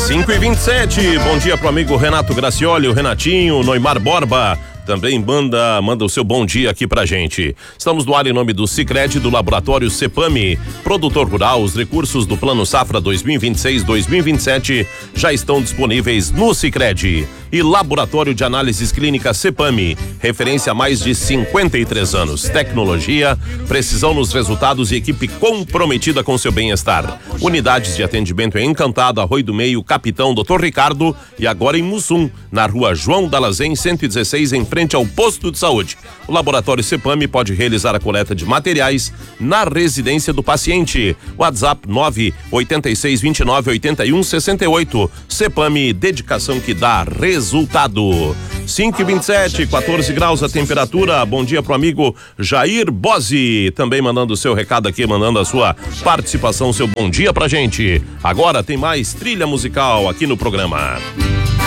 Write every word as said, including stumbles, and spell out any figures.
cinco e vinte e sete, bom dia pro amigo Renato Gracioli, o Renatinho, Noimar Borba. Também manda, manda o seu bom dia aqui pra gente. Estamos no ar em nome do Sicredi, do Laboratório Cepame. Produtor Rural, os recursos do Plano Safra dois mil e vinte e seis, dois mil e vinte e sete já estão disponíveis no Sicredi. E Laboratório de Análises Clínicas Cepame, referência há mais de cinquenta e três anos. Tecnologia, precisão nos resultados e equipe comprometida com seu bem-estar. Unidades de atendimento em Encantado, Arroio do Meio, Capitão doutor Ricardo e agora em Mussum, na rua João Dalazen, cento e dezesseis, em frente ao posto de saúde. O Laboratório Cepame pode realizar a coleta de materiais na residência do paciente. WhatsApp nove oito seis, dois nove, oito um seis oito. Cepame, dedicação que dá resultado. cinco e vinte e sete, quatorze graus a temperatura. Bom dia pro amigo Jair Bozzi, também mandando o seu recado aqui, mandando a sua participação, seu bom dia pra gente. Agora tem mais trilha musical aqui no programa.